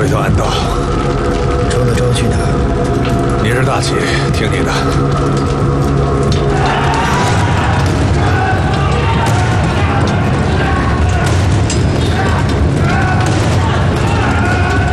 一条暗道。 除了周去哪儿？ 你是大旗，听你的。